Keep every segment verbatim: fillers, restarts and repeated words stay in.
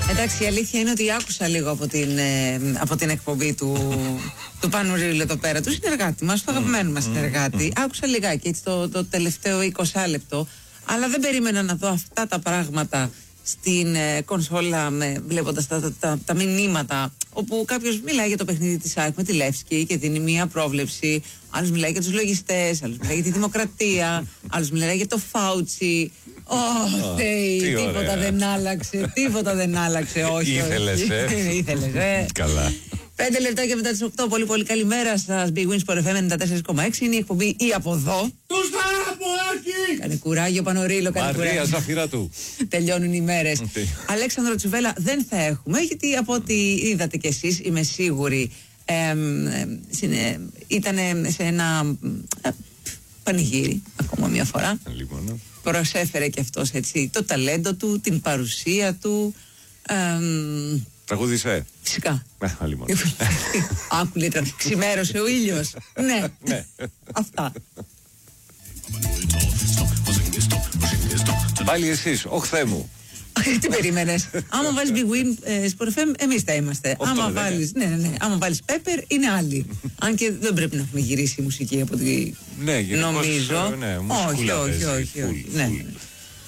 Εντάξει, η αλήθεια είναι ότι άκουσα λίγο από την, ε, από την εκπομπή του, του Πανουρίου εδώ πέρα, του συνεργάτη μας, του αγαπημένου μας συνεργάτη. Άκουσα λιγάκι έτσι το, το τελευταίο είκοσι λεπτό, αλλά δεν περίμενα να δω αυτά τα πράγματα στην ε, κονσόλα, με, βλέποντας τα, τα, τα, τα μηνύματα, όπου κάποιος μιλάει για το παιχνίδι της ΑΕΚ με τη Λεύσκη και δίνει μία πρόβλεψη, άλλος μιλάει για τους λογιστές, άλλος μιλάει για τη δημοκρατία, άλλος μιλάει για το Φάουτσι. Ω, Θεή, τίποτα δεν άλλαξε, τίποτα δεν άλλαξε, όχι. Ήθελες, ε. Ήθελες, ε. Καλά. Πέντε λεπτά και μετά τις οκτώ, πολύ πολύ καλημέρα σας. Big Wins Sport εφ εμ ενενήντα τέσσερα κόμμα έξι είναι η εκπομπή ή από εδώ. Τους Καραποάκη! Κάνε κουράγιο Πανορίλο, κάνε Μαρία κουράγιο. Ζαφυρά του. Τελειώνουν οι μέρες. Αλέξανδρο Τσουβέλα δεν θα έχουμε, γιατί από ό,τι είδατε κι εσείς, είμαι σίγουρη, ήταν σε ένα ε, πανηγύρι ακόμα μια φορά. Λοιπόν. Προσέφερε κι αυτός έτσι το ταλέντο του, την παρουσία του. εμ, Τραγούδισε. Φυσικά. Ε, λοιπόν. Άκου λέει, ξημέρωσε ο ήλιος. Ναι, Ναι. αυτά. Πάλι εσείς, όχθέ μου. Τι περίμενες? Άμα βάλεις Big Win ε, Sport εφ εμ, εμείς θα είμαστε. Αυτό Άμα δεν βάλεις, ναι, ναι, ναι. Άμα βάλεις Pepper, είναι άλλοι. Αν και δεν πρέπει να έχουμε γυρίσει η μουσική από τη... Ναι, γενικώς, νομίζω. ναι, όχι, μουσικούλα όχι, παίζει, όχι, όχι. full, Ναι. full.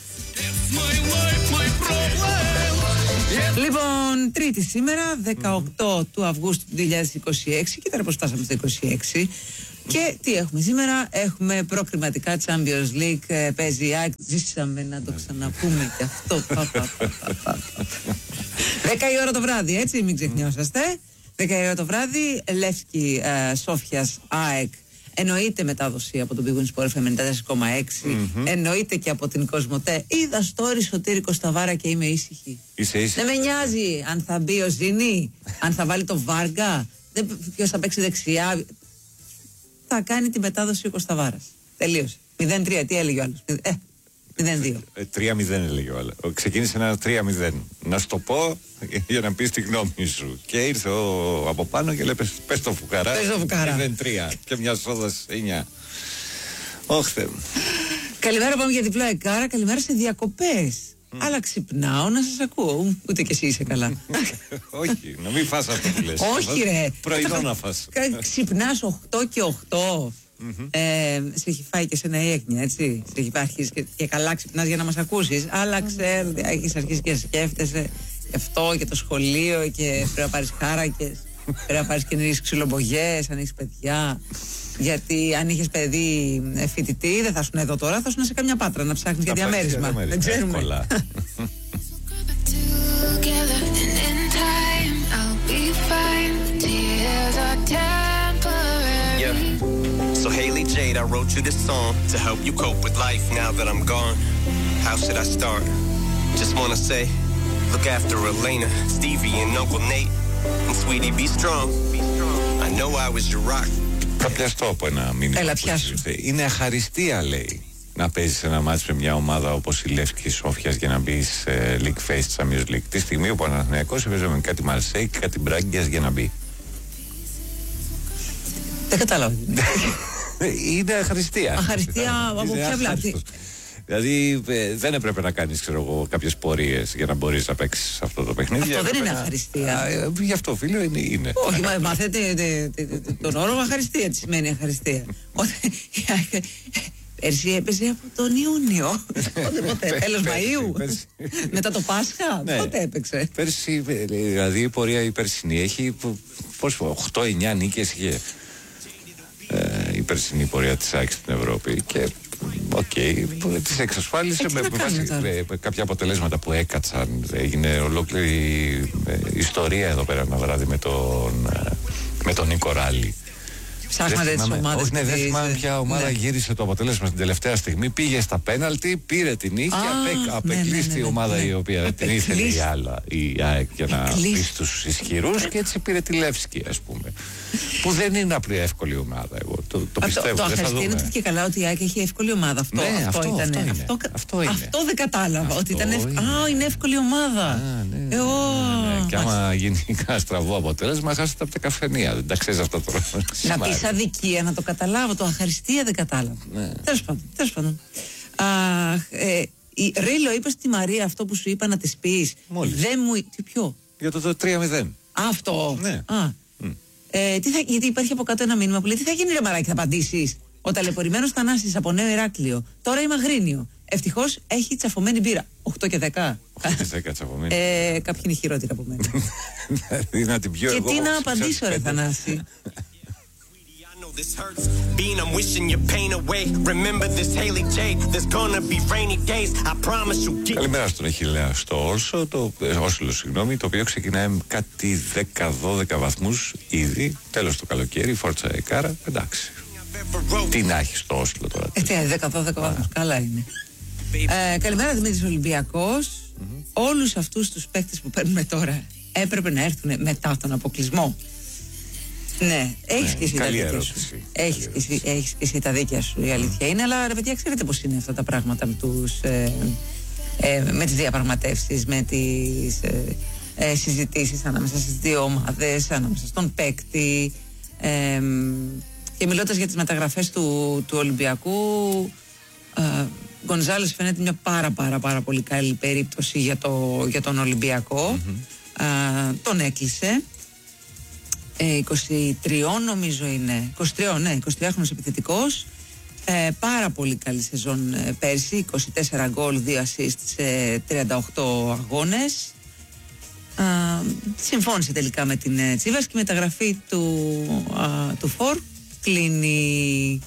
Λοιπόν, Τρίτη σήμερα, δεκαοκτώ του Αυγούστου του δύο χιλιάδες είκοσι έξι. Κοίτα πώς φτάσαμε στο είκοσι έξι. Και τι έχουμε σήμερα? Έχουμε προκριματικά Champions League. ε, Παίζει η ΑΕΚ. Ζήσαμε να το ξαναπούμε και αυτό. Πα, πα, πα, πα, πα. Δέκα η ώρα το βράδυ, έτσι, μην ξεχνιόσαστε. Δέκα η ώρα το βράδυ, Λεύσκη ε, Σόφιας ΑΕΚ. Εννοείται μετάδοση από τον Big Win Sport εφ εμ ενενήντα τέσσερα κόμμα έξι. Mm-hmm. Εννοείται και από την Κοσμοτέ. Είδα story Σωτήρη Κωσταβάρα και είμαι ήσυχη. Είσαι ήσυχη. Δεν με νοιάζει αν θα μπει ο Ζήνη, αν θα βάλει το Βάργα, ποιος θα παίξει δεξιά. Θα κάνει τη μετάδοση ο Κωσταβάρας. Τελείωσε. μηδέν τρία, τι έλεγε ο άλλος? Ε, μηδέν δύο. τρία μηδέν έλεγε ο άλλος. Ξεκίνησε ένα τρία μηδέν. Να σου το πω για να πεις τη γνώμη σου. Και ήρθε ο, από πάνω και λέει πες, πες το φουκαρά. Πες το φουκαρά. μηδέν τρία και μια σόδα εννιά. Όχθε. Καλημέρα, πάμε για διπλό εκάρα. Καλημέρα σε διακοπές. Mm. Αλλά ξυπνάω να σας ακούω. Ούτε κι εσύ είσαι καλά. Όχι, να μην φας αυτό που λες. Όχι ρε. Πρωινό να φας. Ξυπνάς οκτώ και οκτώ. Mm-hmm. Ε, σε έχει φάει και σε ένα έγνοια, έτσι. Σε έχει αρχίσει και, και καλά ξυπνάς για να μας ακούσεις. Αλλά ξέρω ότι έχεις αρχίσει και σκέφτεσαι και αυτό και το σχολείο και πρέπει να πάρεις χάρακες. Πρέπει να πάρεις και να ρίξεις ξυλομπογιές, αν έχεις παιδιά. Γιατί αν είχες παιδί φοιτητή, δεν θα ήσουν εδώ τώρα, θα ήσουν σε καμιά πάτρα να ψάχνεις για διαμέρισμα. Δεν ξέρουμε. Εύκολα. So Haley Jade, I wrote you this song to help you cope with life now that I'm gone. How should I start? Just wanna say, look after Elena, Stevie and Uncle Nate. And sweetie, be strong. I know I was your rock. Θα πιαστώ από ένα μήνυμα. Έλα, που πιάσου. ήρθε. Είναι αχαριστία, λέει, να παίζεις ένα μάτς με μια ομάδα όπως η Λεύσκη Σόφιας για να μπει σε League Face Champions League. Τη στιγμή που ο Παναθηναϊκός έπαιζε με κάτι Μαρσέη και κάτι Μπράγκιας για να μπει. Δεν κατάλαβα. Είναι αχαριστία. Αχαριστία από ποια πλάτη? Δηλαδή ε, δεν έπρεπε να κάνεις, ξέρω εγώ, κάποιες πορείες για να μπορείς να παίξεις αυτό το παιχνίδι. Αυτό δεν Έπρεπε είναι να- αχαριστία. Α, ε, Γι' αυτό, φίλο, είναι. είναι. Όχι, μα, μάθετε τε- τε- τε- τον όρο αχαριστία, τι σημαίνει αχαριστία. Όταν- Πέρσι έπαιζε από τον Ιούνιο. Πότε, ποτέ, τέλος Πέρσι, Μαΐου. πέρσι. Μετά το Πάσχα, Ναι. πότε έπαιξε? Πέρσι, ε, δηλαδή η πορεία η περσινή έχει πώς οκτώ εννιά νίκες είχε ε, η περσινή πορεία της ΑΕΚ στην Ευρώπη και οκ, okay, τις εξασφάλισε Ε, τι με, να με κάνουμε βάση τώρα? ε, με κάποια αποτελέσματα που έκατσαν. Έγινε ολόκληρη ε, ιστορία εδώ πέρα ένα βράδυ με τον, ε, με τον Νίκο Ράλη. Ψάχνατε Δεν τις θυμάμαι- ομάδες. Όχι, ναι, δεν της- θυμάμαι ποια ομάδα ναι. γύρισε το αποτέλεσμα στην τελευταία στιγμή. Πήγε στα πέναλτι, πήρε την νίκη. Α, απέ- ναι, Απεκλείστη ναι, ναι, η ομάδα ναι. η οποία δεν την ήθελε η Απεκλείστη. άλλα, η ΑΕΚ, για να Απεκλείστη. πει στους ισχυρούς και έτσι πήρε τη Λεύσκη, ας πούμε. Που δεν είναι απλή εύκολη ομάδα. Εγώ το, το Αυτό- πιστεύω. το δεν θα αχαριστία είναι δούμε. ότι και καλά ότι η ΑΕΚ έχει εύκολη ομάδα. Αυτό, Ναι, αυτό, αυτό, ήταν. αυτό είναι. Αυτό, κα- Αυτό είναι. αυτό δεν κατάλαβα. Αυτό ότι ήταν ευ... είναι. Α, είναι εύκολη ομάδα. Α, ναι, Ε, ω, ναι, ναι. Και άμα μάλιστα. γίνει ένα στραβό αποτέλεσμα, χάσετε από τα καφενεία. Δεν τα ξέρει αυτά τώρα. Να πει αδικία, να το καταλάβω. Το αχαριστία δεν κατάλαβα. Ναι. Τέλος πάντων. Τέλος πάντων. Αχ, ε, Η, Ρίλο, είπες στη Μαρία αυτό που σου είπα να της πεις. Μόλις. Δεν μου. Τι ποιο? Για το, το τρία μηδέν. Αυτό. Ναι. Α. Mm. Ε, τι θα, γιατί υπάρχει από κάτω ένα μήνυμα που λέει: τι θα γίνει, ρε μαράκι, θα απαντήσεις. Ο ταλαιπωρημένος Θανάσης από Νέο Ηράκλειο. Τώρα είμαι Αγρίνιο. Ευτυχώς έχει τσαφωμένη μπύρα. οκτώ και δέκα. οκτώ και δέκα τσαφωμένη. ε, Κάποιοι είναι χειρότεροι από μένα. Να την πιω Και εγώ, τι να ξέρω, απαντήσω, ρε πέντε. Θανάση. This hurts. Being I'm wishing your pain away. Remember this Haley J. There's gonna be rainy days. I promise you'll get. Καλημέρα στον Αχιλλέα στο Όρσο, το ε, Όσλο, συγγνώμη, το οποίο ξεκινάει με κάτι δέκα δώδεκα βαθμούς ήδη. Τέλος το καλοκαίρι, φόρτσα εκάρα. Εντάξει. Τι να έχει στο Όσλο τώρα. Ε, τι, δέκα δώδεκα βαθμούς. Καλά είναι. Ε, καλημέρα, Δημήτρης Ολυμπιακός. Mm-hmm. Όλους αυτούς τους παίκτες που παίρνουμε τώρα έπρεπε να έρθουν μετά τον αποκλεισμό. Ναι, έχεις και εσύ τα δίκια σου. Έχεις και εσύ, έχεις και εσύ τα δίκια σου, η αλήθεια είναι. Αλλά ρε παιδιά, ξέρετε πώς είναι αυτά τα πράγματα με, τους, ε, ε, με τις διαπραγματεύσεις, με τις ε, ε, συζητήσεις ανάμεσα στις δύο ομάδες, ανάμεσα στον παίκτη. Ε, και μιλώντας για τις μεταγραφές του, του Ολυμπιακού, ε, Γκονζάλες φαίνεται μια πάρα πάρα πάρα πολύ καλή περίπτωση για, το, για τον Ολυμπιακό. Mm-hmm. Ε, τον έκλεισε. είκοσι τρία νομίζω είναι, είκοσι τρία, ναι, εικοσιτριάχρονος επιθετικός, ε, πάρα πολύ καλή σεζόν ε, πέρσι, είκοσι τέσσερα γκολ, δύο assist σε τριάντα οκτώ αγώνες. ε, συμφώνησε τελικά με την ε, Τσίβας και η μεταγραφή του, α, του Φορ κλείνει.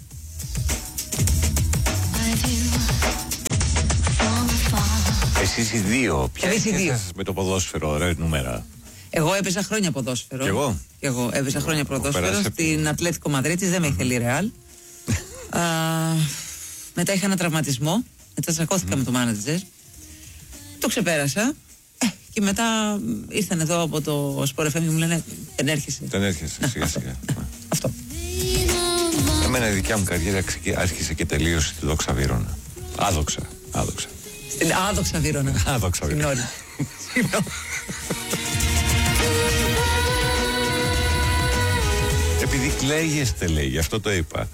Εσείς οι δύο, ποια Εμείς οι είναι δύο. με το ποδόσφαιρο, ρε νούμερα. Εγώ έπαιζα χρόνια ποδόσφαιρο. Κι εγώ. Κι εγώ έπαιζα Εγώ. χρόνια Έχω ποδόσφαιρο περάσει στην Ατλέτικο Μαδρίτης, δεν με ήθελε η Ρεάλ. Μετά είχα ένα τραυματισμό. Μετά τσακώθηκα με το μάνατζερ. Το ξεπέρασα. Ε, και μετά ήρθαν εδώ από το Sport εφ εμ και μου λένε: δεν έρχεσαι. Δεν έρχεσαι σιγά σιγά. Αυτό. Εμένα η δικιά μου καριέρα άρχισε και τελείωσε στη Δόξα Βύρωνα. Άδοξα. Άδοξα. Στην άδοξα Βύρωνα. Άδοξα Βύρωνα. Συγγνώμη. Επειδή κλαίγεστε, λέει, γι' αυτό το είπα.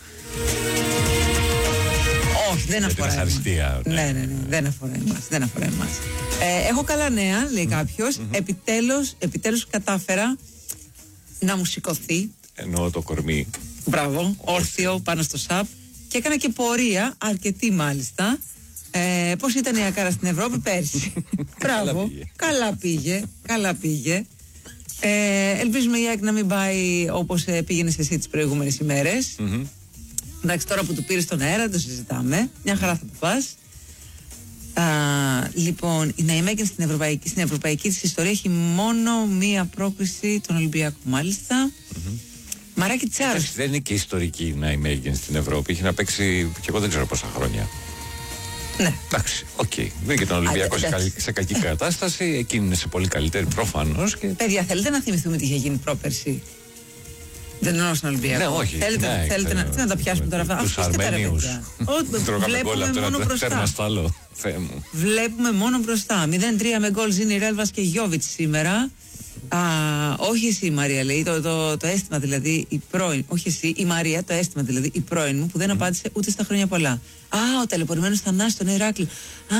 Όχι, δεν Για την αφορά. ευχαριστία. Ναι, ναι, ναι, δεν αφορά εμάς. Δεν αφορά εμάς. Ε, έχω καλά νέα, λέει κάποιος. Επιτέλους, επιτέλους κατάφερα να μου σηκωθεί. Εννοώ το κορμί. Μπράβο, όρθιο πάνω στο ΣΑΠ. Και έκανα και πορεία, αρκετή μάλιστα. Ε, πώς ήταν η Ακάρα στην Ευρώπη πέρσι. Μπράβο, καλά πήγε. Καλά πήγε. Ε, ελπίζουμε η ΑΕΚ να μην πάει όπως ε, πήγαινες εσύ τις προηγούμενες ημέρες. Mm-hmm. Εντάξει, τώρα που του πήρες στον αέρα το συζητάμε. Μια χαρά θα το πας. Α, λοιπόν, η Ναϊμέγεν στην ευρωπαϊκή, στην ευρωπαϊκή της ιστορία έχει μόνο μία πρόκριση, τον Ολυμπιακό μάλιστα. Mm-hmm. Μαράκι Τσάρος. Εντάξει, δεν είναι και ιστορική η Ναϊμέγεν στην Ευρώπη. Έχει να παίξει και εγώ δεν ξέρω πόσα χρόνια. Ναι. Εντάξει, οκ. Okay. Βρήκε τον Ολυμπιακό Α, σε, καλ, σε κακή κατάσταση. Εκείνη είναι σε πολύ καλύτερη προφανώς. Και... Παιδιά, θέλετε να θυμηθούμε τι είχε γίνει πρόπερση? Δεν εννοώ στον Ολυμπιακό. Ναι, όχι. Θέλετε, ναι, θέλετε να, να τα πιάσουμε τώρα αυτά? Τους Αρμένιους. Βλέπουμε μόνο μπροστά. Βλέπουμε μόνο μπροστά. μηδέν τρία με γκολ Ζήνη Ρέλβας και Γιόβιτς σήμερα. Α, όχι εσύ, Μαρία, λέει. Το, το, το αίσθημα δηλαδή, η πρώην. Όχι εσύ, η Μαρία, το αίσθημα δηλαδή, η πρώην μου που δεν mm. απάντησε ούτε στα χρόνια πολλά. Α, ο ταλαιπωρημένος Θανάσης στον Ηράκλειο. Α,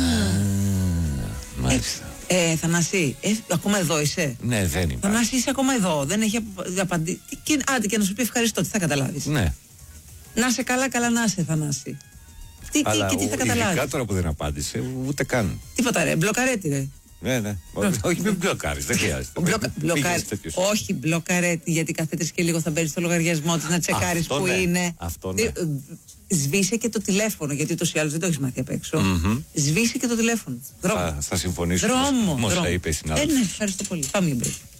μάλιστα. Ε, ε, Θανάση, ε, ακόμα εδώ είσαι? Ναι, δεν είμαι. Θανάση, είσαι ακόμα εδώ. Δεν έχει απαντήσει. Άντε και να σου πει ευχαριστώ, τι θα καταλάβεις? Ναι. Να σε καλά, καλά να είσαι, Θανάση. Τι, αλλά τι, τι, τι θα καταλάβεις? Ειδικά τώρα που δεν απάντησε, ούτε καν. Τίποτα, ρε, μπλοκαρέτη, ρε. Ναι, ναι. Όχι, μην μπλοκάρεις, δεν χρειάζεται. Μπλοκα, μπλοκάρι, όχι μπλοκαρέτη, γιατί κάθε τρεις και λίγο θα μπαίνεις στο λογαριασμό της να τσεκάρεις που ναι. είναι. Αυτό ναι. Σβήσε και το τηλέφωνο, γιατί ούτως ή άλλως δεν το έχεις μάθει απ' έξω. Mm-hmm. Σβήσε και το τηλέφωνο. Θα, θα συμφωνήσω. Δρόμο. Όμως δρόμο. θα είπε η συνάδελφος. Ε, ναι, ευχαριστώ πολύ. Πάμε για break.